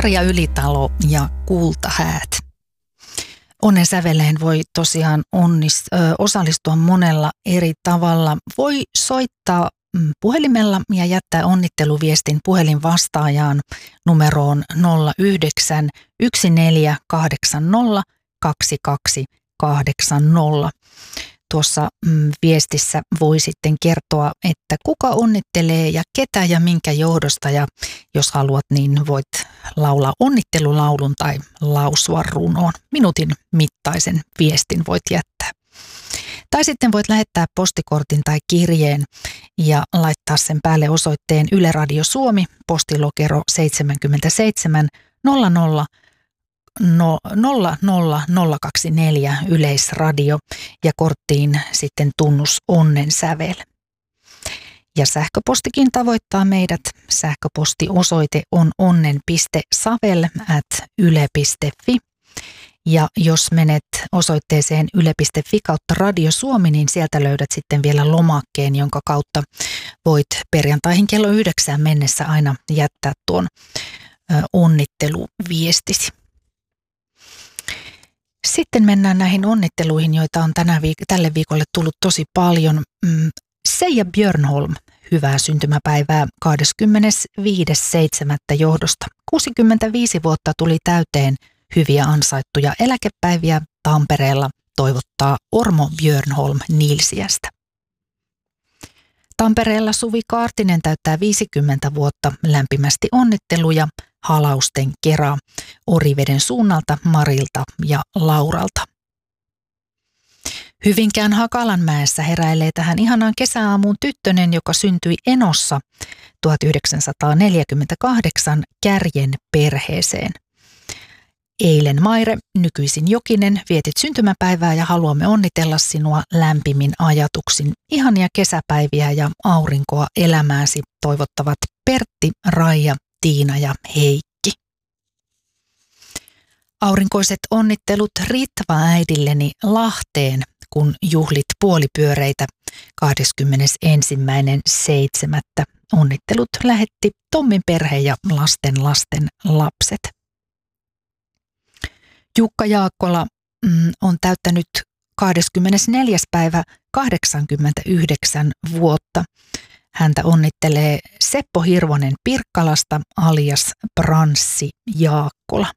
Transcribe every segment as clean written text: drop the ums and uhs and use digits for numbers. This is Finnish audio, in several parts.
Tarja Ylitalo ja Kultahäät. Onnen säveleen voi tosiaan osallistua monella eri tavalla. Voi soittaa puhelimella ja jättää onnitteluviestin puhelinvastaajaan numeroon 09 1480 2280. Tuossa viestissä voi sitten kertoa, että kuka onnittelee ja ketä ja minkä johdosta. Ja jos haluat, niin voit laulaa onnittelulaulun tai lausua runoon. Minuutin mittaisen viestin voit jättää. Tai sitten voit lähettää postikortin tai kirjeen ja laittaa sen päälle osoitteen Yle Radio Suomi, postilokero 77 00 00024 Yleisradio ja korttiin sitten tunnus Onnen sävel. Ja sähköpostikin tavoittaa meidät. Sähköpostiosoite on onnen.savel@yle.fi. Ja jos menet osoitteeseen yle.fi/Radio Suomi, niin sieltä löydät sitten vielä lomakkeen, jonka kautta voit perjantaihin kello 9 mennessä aina jättää tuon onnitteluviestisi. Sitten mennään näihin onnitteluihin, joita on tälle viikolle tullut tosi paljon. Seija Björnholm, hyvää syntymäpäivää 25.7. johdosta. 65 vuotta tuli täyteen, hyviä ansaittuja eläkepäiviä Tampereella toivottaa Ormo Björnholm Nilsiästä. Tampereella Suvi Kaartinen täyttää 50 vuotta, lämpimästi onnitteluja Halausten Kera Oriveden suunnalta Marilta ja Lauralta. Hyvinkään Hakalanmäessä heräilee tähän ihanaan kesäaamuun tyttönen, joka syntyi Enossa 1948 Kärjen perheeseen. Eilen Maire, nykyisin Jokinen, vietit syntymäpäivää ja haluamme onnitella sinua lämpimin ajatuksin. Ihania kesäpäiviä ja aurinkoa elämääsi toivottavat Pertti, Raija, Tiina ja Heikki. Aurinkoiset onnittelut Ritva äidilleni Lahteen, kun juhlit puolipyöreitä 21.7. Onnittelut lähetti Tommin perhe ja lasten lapset. Jukka Jaakkola on täyttänyt 24. päivä 89 vuotta. Häntä onnittelee Seppo Hirvonen Pirkkalasta alias Branssi Jaakkola.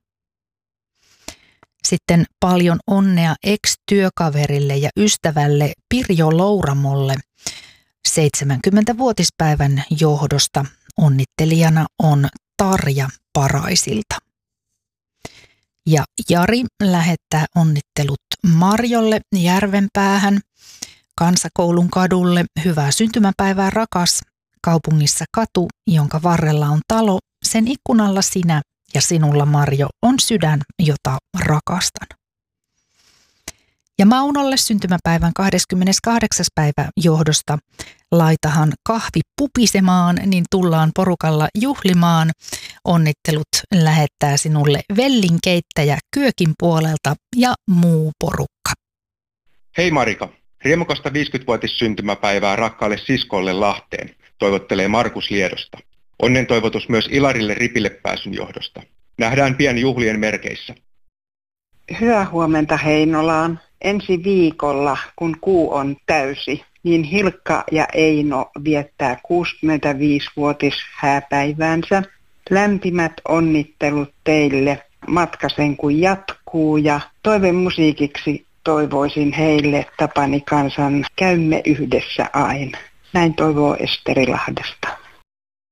Sitten paljon onnea ex-työkaverille ja ystävälle Pirjo Louramolle 70-vuotispäivän johdosta. Onnittelijana on Tarja Paraisilta. Ja Jari lähettää onnittelut Marjolle Järvenpäähän, Kansakoulun kadulle. Hyvää syntymäpäivää rakas. Kaupungissa katu, jonka varrella on talo. Sen ikkunalla sinä ja sinulla Marjo on sydän, jota rakastan. Ja Maunolle syntymäpäivän 28. päivä johdosta. Laitahan kahvi pupisemaan, niin tullaan porukalla juhlimaan. Onnittelut lähettää sinulle vellinkeittäjä Kyökin puolelta ja muu porukka. Hei Marika, riemukasta 50-vuotis syntymäpäivää rakkaalle siskolle Lahteen, toivottelee Markus Liedosta. Onnen toivotus myös Ilarille ripille pääsyn johdosta. Nähdään pian juhlien merkeissä. Hyvää huomenta Heinolaan. Ensi viikolla, kun kuu on täysi, niin Hilkka ja Eino viettää 65-vuotis hääpäiväänsä. Lämpimät onnittelut teille. Matka sen kun jatkuu ja toivemusiikiksi toivoisin heille Tapani Kansan Käymme yhdessä aina. Näin toivoo Esteri Lahdesta.